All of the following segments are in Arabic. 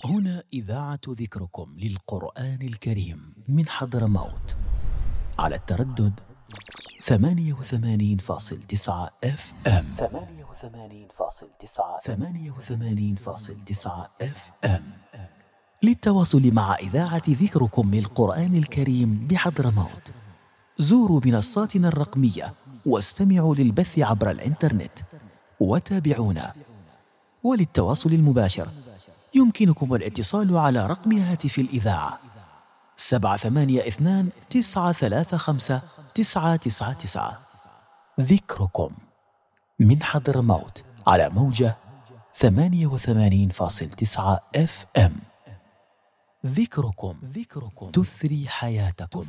هنا إذاعة ذكركم للقرآن الكريم من حضرموت على التردد 88.9 FM. 88.9 FM. للتواصل مع إذاعة ذكركم للقرآن الكريم بحضرموت زوروا منصاتنا الرقمية واستمعوا للبث عبر الإنترنت وتابعونا. وللتواصل المباشر يمكنكم الاتصال على رقم هاتف الإذاعة 782-935-999. ذكركم من حضرموت على موجة 88.9 FM. ذكركم تثري حياتكم.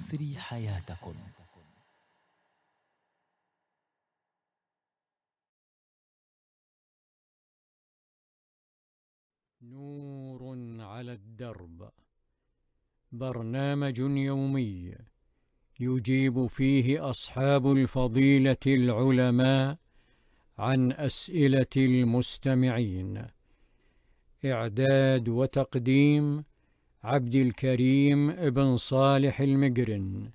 نور على الدرب، برنامج يومي يجيب فيه أصحاب الفضيلة العلماء عن أسئلة المستمعين. إعداد وتقديم عبد الكريم ابن صالح المقرن.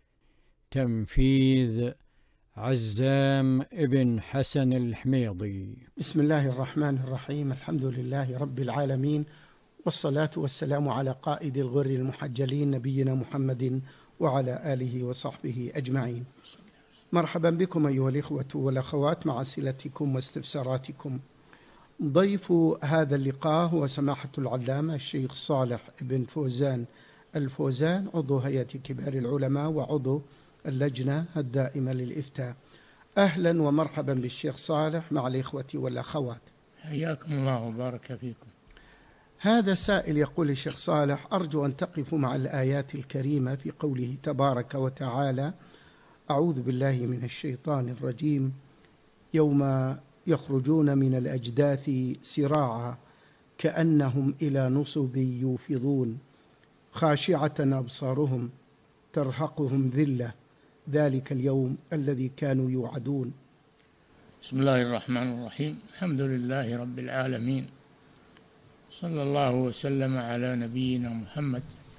تنفيذ عزام ابن حسن الحميضي. بسم الله الرحمن الرحيم. الحمد لله رب العالمين، والصلاة والسلام على قائد الغر المحجلين نبينا محمد وعلى آله وصحبه أجمعين. مرحبا بكم أيها الإخوة والأخوات مع أسئلتكم واستفساراتكم. ضيف هذا اللقاء هو سماحة العلامة الشيخ صالح بن فوزان الفوزان، عضو هيئة كبار العلماء وعضو اللجنة الدائمة للإفتاء. أهلا ومرحبا بالشيخ صالح مع الإخوة والأخوات. حياكم الله وبارك فيكم. هذا سائل يقول: الشيخ صالح، أرجو أن تقفوا مع الآيات الكريمة في قوله تبارك وتعالى: أعوذ بالله من الشيطان الرجيم، يوم يخرجون من الأجداث سراعا كأنهم إلى نصب يوفضون خاشعة أبصارهم ترهقهم ذلة ذلك اليوم الذي كانوا يوعدون. بسم الله الرحمن الرحيم. الحمد لله رب العالمين، صلى الله وسلم على نبينا محمد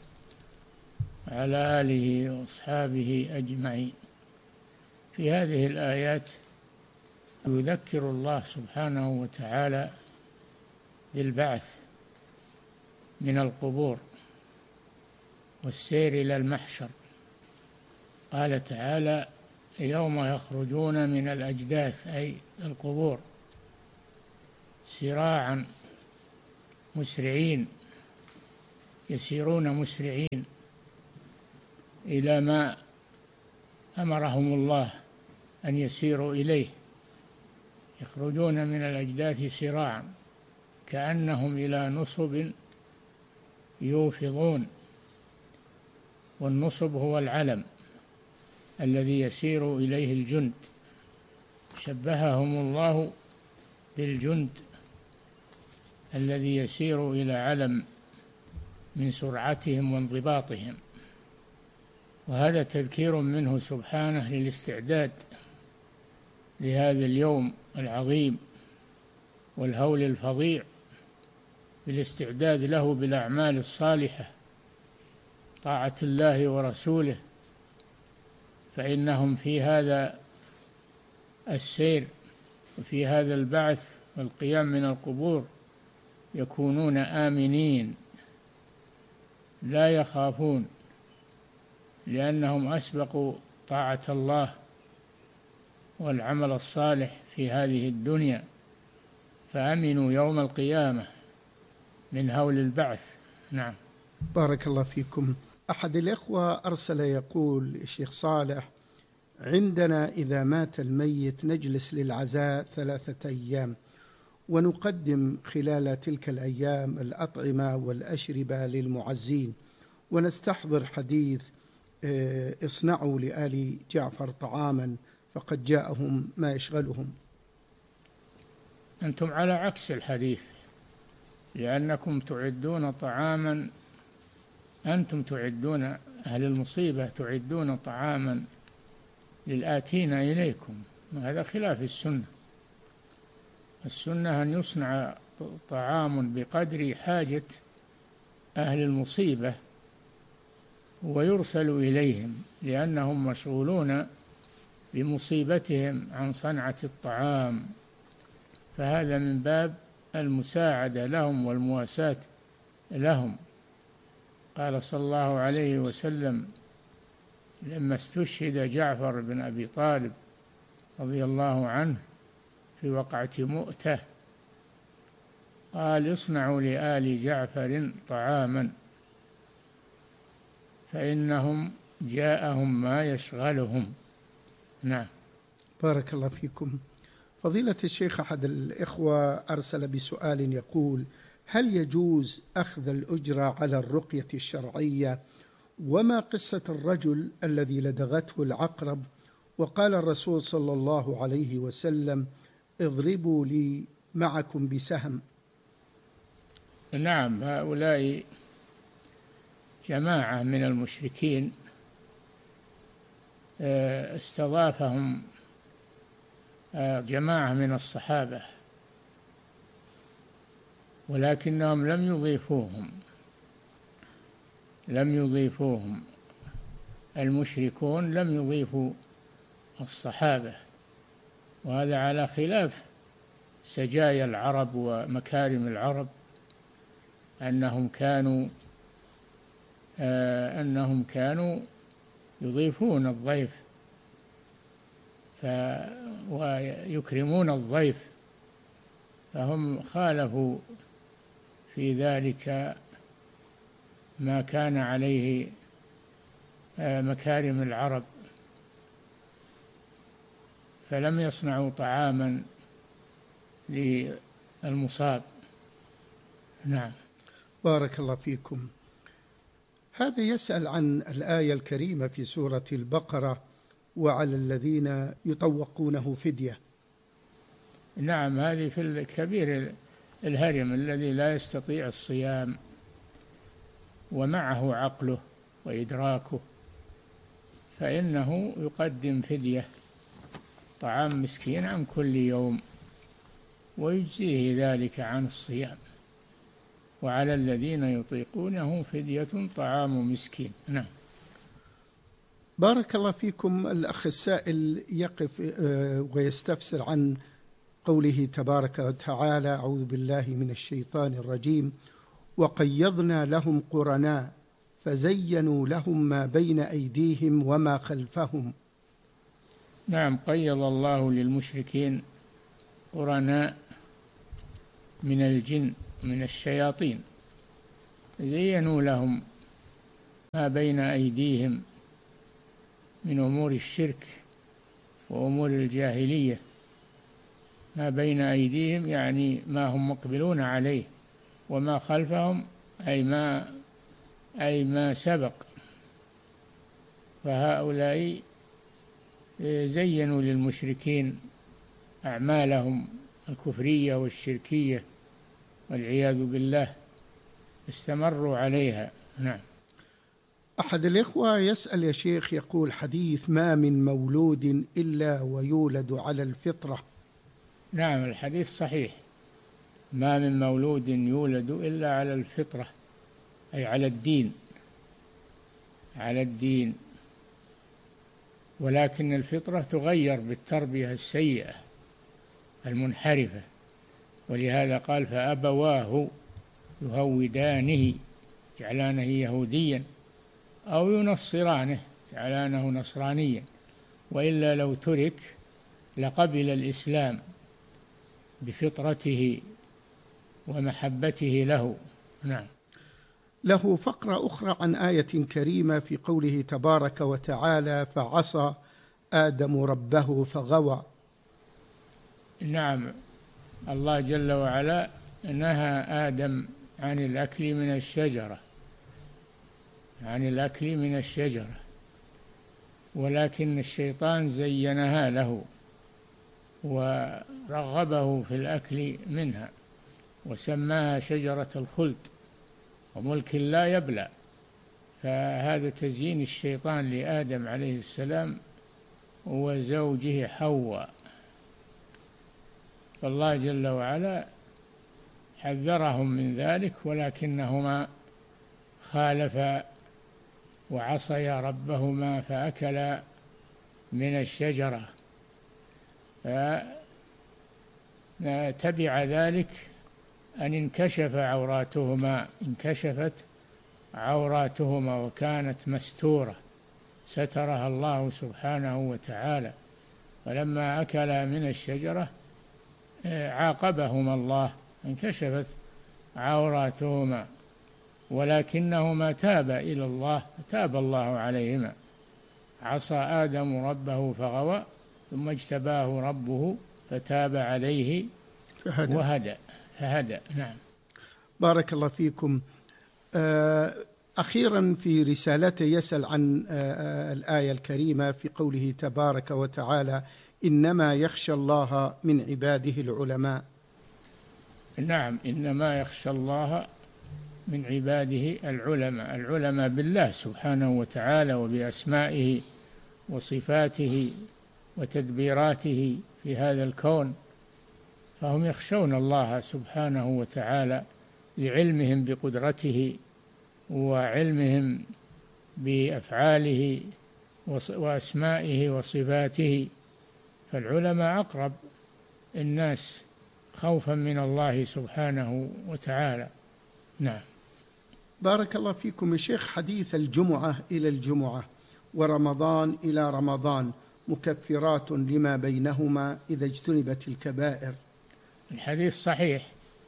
وعلى آله وأصحابه أجمعين. في هذه الآيات يذكر الله سبحانه وتعالى بالبعث من القبور والسير إلى المحشر. قال تعالى: يوم يخرجون من الأجداث، أي القبور، سراعا مسرعين، يسيرون مسرعين إلى ما أمرهم الله أن يسيروا إليه. يخرجون من الأجداث سراعا كأنهم إلى نصب يوفضون، والنصب هو العلم الذي يسير إليه الجند. شبههم الله بالجند الذي يسير إلى علم من سرعتهم وانضباطهم، وهذا تذكير منه سبحانه للاستعداد لهذا اليوم العظيم والهول الفظيع، بالاستعداد له بالأعمال الصالحة، طاعة الله ورسوله، فإنهم في هذا السير وفي هذا البعث والقيام من القبور يكونون آمنين لا يخافون، لأنهم أسبقوا طاعة الله والعمل الصالح في هذه الدنيا، فأمنوا يوم القيامة من هول البعث. نعم. بارك الله فيكم. أحد الإخوة أرسل يقول: الشيخ صالح، عندنا إذا مات الميت نجلس للعزاء 3 أيام، ونقدم خلال تلك الأيام الأطعمة والأشربة للمعزين، ونستحضر حديث اصنعوا لآل جعفر طعاما فقد جاءهم ما يشغلهم. أنتم على عكس الحديث، لأنكم تعدون طعاما، أنتم تعدون، أهل المصيبة تعدون طعاما للآتين إليكم، وهذا خلاف السنة. السنة أن يصنع طعام بقدر حاجة أهل المصيبة ويرسل إليهم لأنهم مشغولون بمصيبتهم عن صنعة الطعام، فهذا من باب المساعدة لهم والمواساة لهم. قال صلى الله عليه وسلم لما استشهد جعفر بن أبي طالب رضي الله عنه في وقعة مؤتة، قال اصنعوا لآل جعفر طعاما فإنهم جاءهم ما يشغلهم. نعم. بارك الله فيكم. فضيلة الشيخ، أحد الإخوة أرسل بسؤال يقول: هل يجوز أخذ الأجرة على الرقية الشرعية؟ وما قصة الرجل الذي لدغته العقرب وقال الرسول صلى الله عليه وسلم: اضربوا لي معكم بسهم؟ نعم، هؤلاء جماعة من المشركين استضافهم جماعة من الصحابة، ولكنهم لم يضيفوهم المشركون لم يضيفوا الصحابة، وهذا على خلاف سجايا العرب ومكارم العرب، أنهم كانوا يضيفون الضيف ويكرمون الضيف، فهم خالفوا في ذلك ما كان عليه مكارم العرب، فلم يصنعوا طعاما للمصاب. نعم. بارك الله فيكم. هذا يسأل عن الآية الكريمة في سورة البقرة: وعلى الذين يطوقونه فدية. نعم، هذه في الكبير الهرم الذي لا يستطيع الصيام ومعه عقله وإدراكه، فإنه يقدم فدية طعام مسكين عن كل يوم ويجزيه ذلك عن الصيام. وعلى الذين يطيقونه فدية طعام مسكين. نعم. بارك الله فيكم. الأخ السائل يقف ويستفسر عن قوله تبارك وتعالى: أعوذ بالله من الشيطان الرجيم: وقيضنا لهم قرناء فزينوا لهم ما بين أيديهم وما خلفهم. نعم، قيض الله للمشركين قرناء من الجن من الشياطين، زينوا لهم ما بين أيديهم من أمور الشرك وأمور الجاهلية. ما بين أيديهم يعني ما هم مقبلون عليه، وما خلفهم أي ما سبق. فهؤلاء زينوا للمشركين أعمالهم الكفرية والشركية والعياذ بالله، استمروا عليها. نعم. أحد الإخوة يسأل يا شيخ، يقول: حديث ما من مولود إلا ويولد على الفطرة. نعم، الحديث صحيح: ما من مولود يولد إلا على الفطرة، أي على الدين. ولكن الفطرة تغير بالتربية السيئة المنحرفة، ولهذا قال: فأبواه يهودانه جعلانه يهوديا أو ينصرانه جعلانه نصرانيا، وإلا لو ترك لقبل الإسلام بفطرته ومحبته له. نعم. له فقرة أخرى عن آية كريمة في قوله تبارك وتعالى: فعصى آدم ربه فغوى. نعم، الله جل وعلا نهى آدم عن الأكل من الشجرة، ولكن الشيطان زينها له ورغبه في الأكل منها، وسماها شجرة الخلد وملك لا يبلى. فهذا تزيين الشيطان لآدم عليه السلام وزوجه حواء، فالله جل وعلا حذرهم من ذلك، ولكنهما خالف وعصيا ربهما فأكلا من الشجرة، فتبع ذلك أن انكشفت عوراتهما وكانت مستورة، سترها الله سبحانه وتعالى. فلما أكلا من الشجرة عاقبهما الله، انكشفت عوراتهما، ولكنهما تابا إلى الله فتاب الله عليهما. عصى آدم ربه فغوى ثم اجتباه ربه فتاب عليه فهدى. نعم. بارك الله فيكم. أخيرا في رسالته يسأل عن الآية الكريمة في قوله تبارك وتعالى: إنما يخشى الله من عباده العلماء. نعم، إنما يخشى الله من عباده العلماء بالله سبحانه وتعالى وبأسمائه وصفاته وتدبيراته في هذا الكون، فهم يخشون الله سبحانه وتعالى لعلمهم بقدرته وعلمهم بأفعاله وأسمائه وصفاته، فالعلماء أقرب الناس خوفا من الله سبحانه وتعالى. نعم. بارك الله فيكم يا شيخ. حديث الجمعة إلى الجمعة ورمضان إلى رمضان مكفرات لما بينهما إذا اجتنبت الكبائر. الحديث صحيح،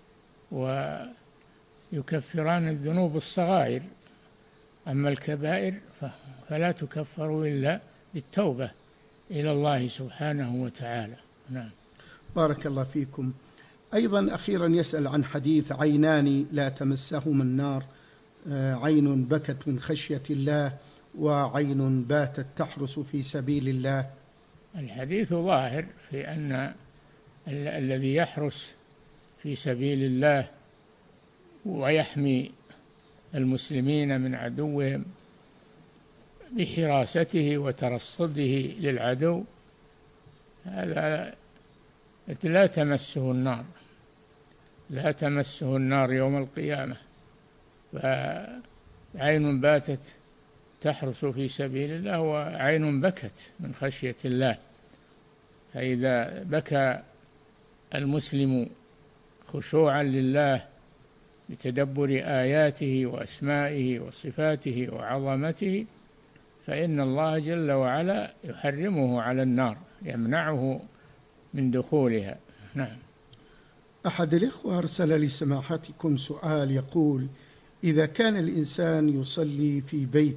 ويكفران الذنوب الصغائر، أما الكبائر فلا تكفر إلا بالتوبة إلى الله سبحانه وتعالى. نعم. بارك الله فيكم. أيضا أخيرا يسأل عن حديث: عينان لا تمسهما النار، عين بكت من خشية الله وعين باتت تحرس في سبيل الله. الحديث ظاهر في أن الذي يحرس في سبيل الله ويحمي المسلمين من عدوهم بحراسته وترصده للعدو، هذا لا تمسه النار يوم القيامة. فعين باتت تحرس في سبيل الله وعين بكت من خشية الله، فإذا بكى المسلم خشوعا لله بتدبر آياته وأسمائه وصفاته وعظمته، فإن الله جل وعلا يحرمه على النار، يمنعه من دخولها. نعم. أحد الإخوة أرسل لسماحتكم سؤال يقول: إذا كان الإنسان يصلي في بيت